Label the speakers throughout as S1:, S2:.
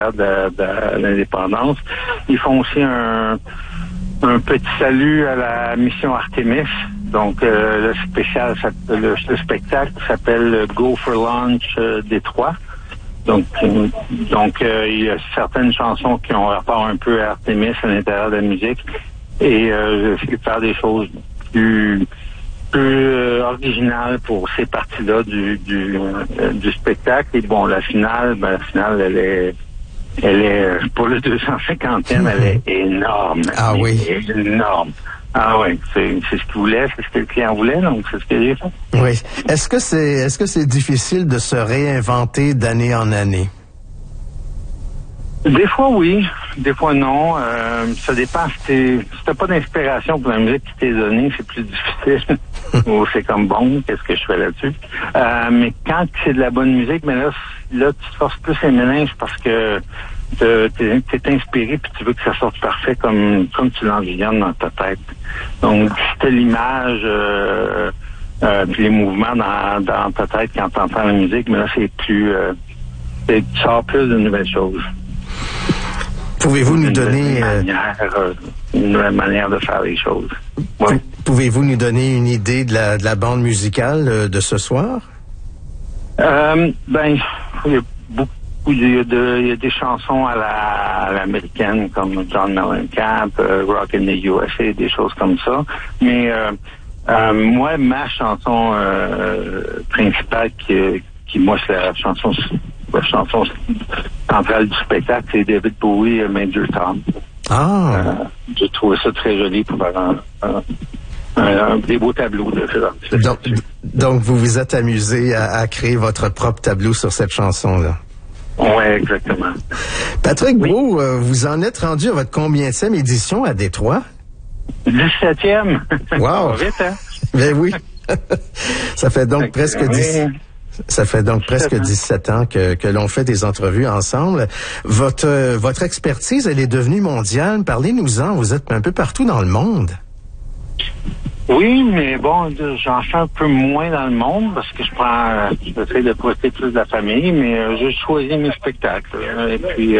S1: de l'indépendance. Ils font aussi un petit salut à la mission Artemis. Donc, le spectacle s'appelle Go for Launch Détroit. Donc, il y a certaines chansons qui ont rapport un peu à Artemis à l'intérieur de la musique. Et j'essaie de faire des choses plus originales pour ces parties-là du spectacle. Et bon, la finale, elle est pour le 250e, elle est énorme.
S2: Ah oui.
S1: Énorme. Ah oui, c'est ce qu'il voulait, c'est ce que le client voulait, donc c'est ce que j'ai fait.
S2: Oui. Est-ce que c'est difficile de se réinventer d'année en année?
S1: Des fois oui, des fois non. Ça dépend. Si t'as pas d'inspiration pour la musique qui t'est donnée, c'est plus difficile. Ou c'est comme bon, qu'est-ce que je fais là-dessus? Mais quand c'est de la bonne musique, mais là tu te forces plus les méninges parce que t'es inspiré puis tu veux que ça sorte parfait comme tu l'envisionnes dans ta tête. Donc si t'as l'image puis les mouvements dans ta tête quand t'entends la musique, mais là c'est plus tu sors plus de nouvelles choses.
S2: Pouvez-vous nous donner
S1: une nouvelle manière de faire les choses? Ouais.
S2: Pouvez-vous nous donner une idée de la bande musicale de ce soir?
S1: Il y a beaucoup. Il y a des chansons à l'américaine comme John Mellencamp, Rock in the USA, des choses comme ça. Mais moi, ma chanson principale qui moi c'est la chanson centrale du spectacle, c'est David Bowie, Major Tom. J'ai trouvé ça très joli pour faire des beaux tableaux de
S2: donc vous vous êtes amusé à créer votre propre tableau sur cette chanson-là.
S1: Oui, exactement.
S2: Patrick Brault, vous en êtes rendu à votre combienième édition à Détroit?
S1: 17e.
S2: Wow!
S1: Vite, hein?
S2: Ben oui. Ça fait donc presque 17 ans que l'on fait des entrevues ensemble. Votre expertise, elle est devenue mondiale. Parlez-nous-en. Vous êtes un peu partout dans le monde.
S1: Oui, mais bon, j'en fais un peu moins dans le monde parce que j'essaie de profiter plus de la famille, mais j'ai choisi mes spectacles. Et puis,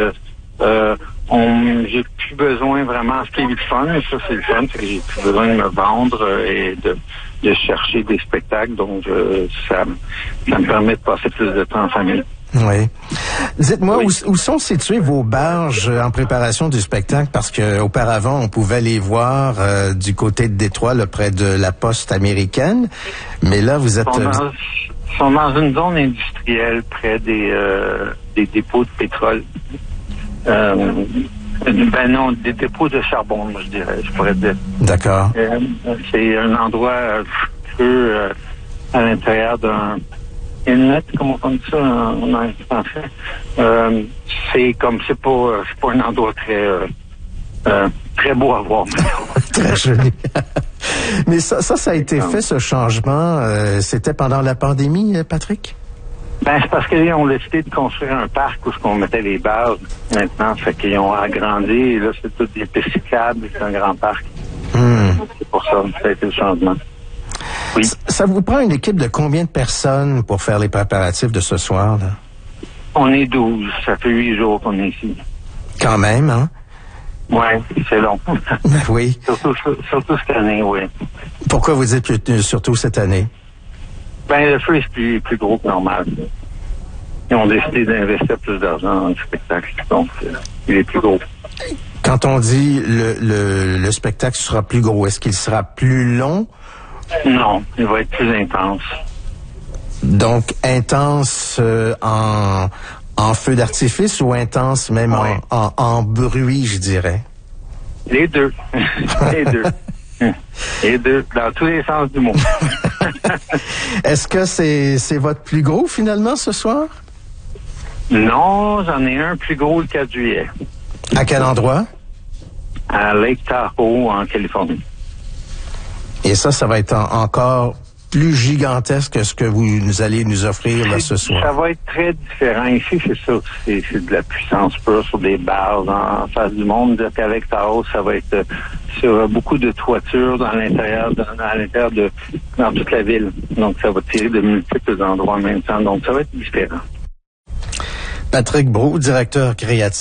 S1: j'ai plus besoin vraiment, ce qui est le fun, et ça c'est le fun, c'est que j'ai plus besoin de me vendre et de chercher des spectacles, donc ça me permet de passer plus de temps en famille.
S2: Oui. Dites-moi, où sont situées vos barges en préparation du spectacle? Parce que auparavant, on pouvait les voir du côté de Détroit, là, près de la poste américaine. Mais là, vous êtes...
S1: Ils sont dans une zone industrielle près des dépôts de pétrole. Non, des dépôts de charbon, moi, je pourrais dire.
S2: D'accord.
S1: C'est un endroit peu à l'intérieur d'un inlet, comment on dit ça en français. C'est pas un endroit très beau à voir.
S2: Très joli. Mais ça a été fait, ce changement. C'était pendant la pandémie, Patrick?
S1: C'est parce qu'ils ont décidé de construire un parc où on mettait les bases maintenant. Fait qu'ils ont agrandi. Et là, c'est tout des pistes cyclables. C'est un grand parc. C'est pour ça. Ça a été le changement. Oui.
S2: Ça vous prend une équipe de combien de personnes pour faire les préparatifs de ce soir, là?
S1: On est 12. Ça fait 8 jours qu'on est ici.
S2: Quand même, hein?
S1: Ouais, c'est long.
S2: Oui.
S1: Surtout cette année, oui.
S2: Pourquoi vous dites surtout cette année?
S1: Le feu est plus gros que normal. Ils ont décidé d'investir plus d'argent dans le spectacle. Donc, il est plus gros.
S2: Quand on dit le spectacle sera plus gros, est-ce qu'il sera plus long?
S1: Non, il va être plus intense.
S2: Donc, intense en feu d'artifice ou intense même en bruit, je dirais?
S1: Les deux. Les deux. Les deux, dans tous les sens du mot.
S2: Est-ce que c'est votre plus gros, finalement, ce soir?
S1: Non, j'en ai un plus gros le 4 juillet.
S2: À quel endroit?
S1: À Lake Tahoe, en Californie.
S2: Et ça va être encore plus gigantesque que ce que vous allez nous offrir là ce soir.
S1: Ça va être très différent. Ici, c'est ça. C'est de la puissance pure sur des barres en face du monde. Avec Tahoe, ça va être sur beaucoup de toitures dans toute la ville. Donc, ça va tirer de multiples endroits en même temps. Donc, ça va être différent.
S2: Patrick Brault, directeur créatif